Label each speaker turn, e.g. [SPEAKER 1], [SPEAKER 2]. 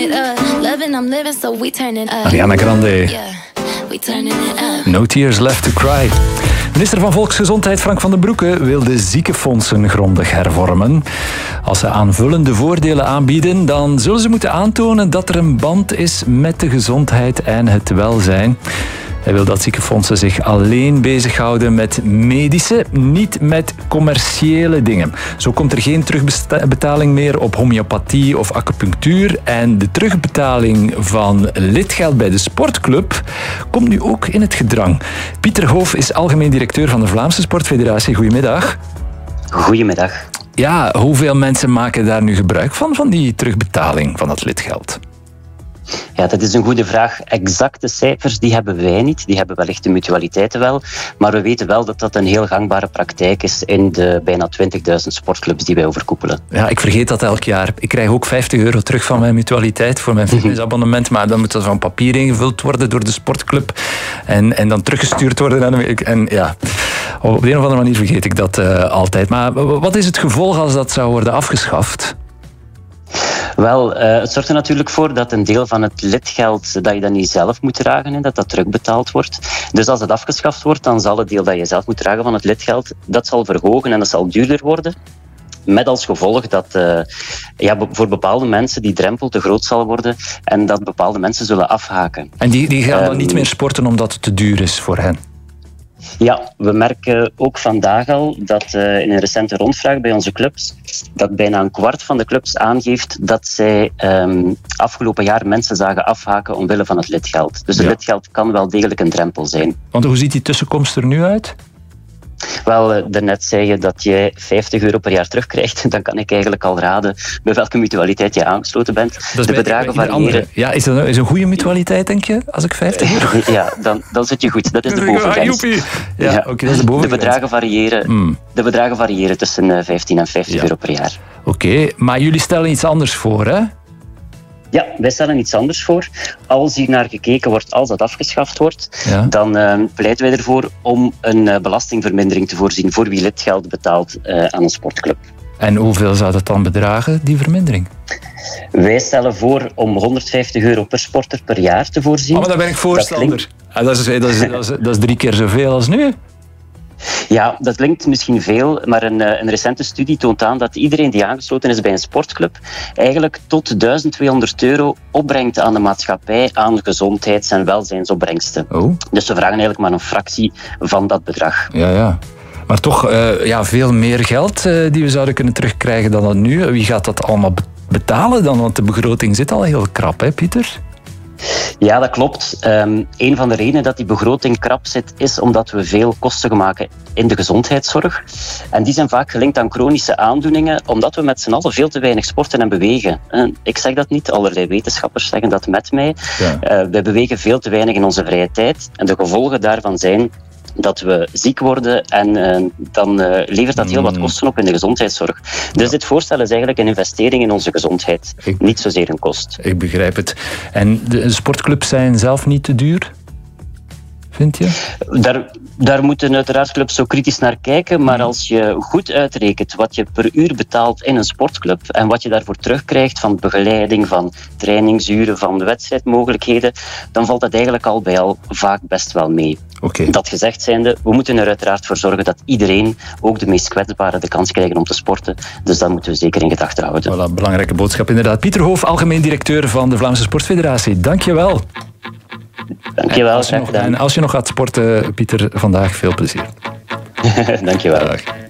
[SPEAKER 1] it up. Loving, I'm living, so we turning up.
[SPEAKER 2] Ariana Grande.
[SPEAKER 1] Yeah, we turning it up.
[SPEAKER 2] No tears left to cry. Minister van Volksgezondheid Frank van den Broeke wil de ziekenfondsen grondig hervormen. Als ze aanvullende voordelen aanbieden, dan zullen ze moeten aantonen dat er een band is met de gezondheid en het welzijn. Hij wil dat ziekenfondsen zich alleen bezighouden met medische, niet met commerciële dingen. Zo komt er geen terugbetaling meer op homeopathie of acupunctuur. En de terugbetaling van lidgeld bij de sportclub komt nu ook in het gedrang. Pieter Hoof is algemeen directeur van de Vlaamse Sportfederatie. Goedemiddag.
[SPEAKER 3] Goedemiddag.
[SPEAKER 2] Ja, hoeveel mensen maken daar nu gebruik van die terugbetaling van het lidgeld?
[SPEAKER 3] Ja, dat is een goede vraag. Exacte cijfers die hebben wij niet. Die hebben wellicht de mutualiteiten wel. Maar we weten wel dat dat een heel gangbare praktijk is in de bijna 20.000 sportclubs die wij overkoepelen.
[SPEAKER 2] Ja, ik vergeet dat elk jaar. Ik krijg ook €50 terug van mijn mutualiteit voor mijn fitnessabonnement. Maar dan moet dat van papier ingevuld worden door de sportclub. En dan teruggestuurd worden. En ja, op de een of andere manier vergeet ik dat altijd. Maar wat is het gevolg als dat zou worden afgeschaft?
[SPEAKER 3] Wel, het zorgt er natuurlijk voor dat een deel van het lidgeld dat je dan niet zelf moet dragen, dat terugbetaald wordt. Dus als het afgeschaft wordt, dan zal het deel dat je zelf moet dragen van het lidgeld, dat zal verhogen en dat zal duurder worden. Met als gevolg dat voor bepaalde mensen die drempel te groot zal worden en dat bepaalde mensen zullen afhaken.
[SPEAKER 2] En die gaan dan niet meer sporten omdat het te duur is voor hen?
[SPEAKER 3] Ja, we merken ook vandaag al dat in een recente rondvraag bij onze clubs dat bijna een kwart van de clubs aangeeft dat zij afgelopen jaar mensen zagen afhaken omwille van het lidgeld. Dus het lidgeld kan wel degelijk een drempel zijn.
[SPEAKER 2] Want hoe ziet die tussenkomst er nu uit?
[SPEAKER 3] Wel, daarnet zei je dat jij €50 per jaar terugkrijgt. Dan kan ik eigenlijk al raden bij welke mutualiteit je aangesloten bent. De bedragen variëren.
[SPEAKER 2] Ja, is dat een goede mutualiteit, denk je, als ik €50?
[SPEAKER 3] Ja, dan zit je goed. Dat is de bovengrens.
[SPEAKER 2] Ja, oké, dat is de bovengrens.
[SPEAKER 3] De bedragen variëren tussen €15 en €50 per jaar.
[SPEAKER 2] Oké, maar jullie stellen iets anders voor, hè?
[SPEAKER 3] Ja, wij stellen iets anders voor. Als hier naar gekeken wordt, als dat afgeschaft wordt, dan pleiten wij ervoor om een belastingvermindering te voorzien voor wie lidgeld betaalt aan een sportclub.
[SPEAKER 2] En hoeveel zou dat dan bedragen, die vermindering?
[SPEAKER 3] Wij stellen voor om €150 per sporter per jaar te voorzien.
[SPEAKER 2] Maar dan ben ik voorstander. Dat is 3 keer zoveel als nu.
[SPEAKER 3] Ja, dat klinkt misschien veel, maar een recente studie toont aan dat iedereen die aangesloten is bij een sportclub eigenlijk tot €1.200 opbrengt aan de maatschappij aan gezondheids- en welzijnsopbrengsten.
[SPEAKER 2] Oh.
[SPEAKER 3] Dus we vragen eigenlijk maar een fractie van dat bedrag.
[SPEAKER 2] Ja. Maar toch veel meer geld die we zouden kunnen terugkrijgen dan dat nu. Wie gaat dat allemaal betalen dan? Want de begroting zit al heel krap, hè, Pieter?
[SPEAKER 3] Ja, dat klopt. Een van de redenen dat die begroting krap zit, is omdat we veel kosten maken in de gezondheidszorg. En die zijn vaak gelinkt aan chronische aandoeningen, omdat we met z'n allen veel te weinig sporten en bewegen. Ik zeg dat niet, allerlei wetenschappers zeggen dat met mij. Ja. Wij bewegen veel te weinig in onze vrije tijd. En de gevolgen daarvan zijn dat we ziek worden en dan levert dat heel wat kosten op in de gezondheidszorg. Dus dit voorstel is eigenlijk een investering in onze gezondheid, niet zozeer een kost.
[SPEAKER 2] Ik begrijp het. En de sportclubs zijn zelf niet te duur? Vind je?
[SPEAKER 3] Daar moeten uiteraard clubs zo kritisch naar kijken, maar als je goed uitrekent wat je per uur betaalt in een sportclub en wat je daarvoor terugkrijgt van begeleiding, van trainingsuren, van de wedstrijdmogelijkheden, dan valt dat eigenlijk al bij al vaak best wel mee.
[SPEAKER 2] Okay.
[SPEAKER 3] Dat gezegd zijnde, we moeten er uiteraard voor zorgen dat iedereen, ook de meest kwetsbaren, de kans krijgen om te sporten. Dus dat moeten we zeker in gedachten houden.
[SPEAKER 2] Voilà, belangrijke boodschap inderdaad. Pieter Hoof, algemeen directeur van de Vlaamse Sportfederatie. Dank je wel.
[SPEAKER 3] Dankjewel.
[SPEAKER 2] En als je nog gaat sporten, Pieter, vandaag veel plezier.
[SPEAKER 3] Dankjewel.
[SPEAKER 2] Dag.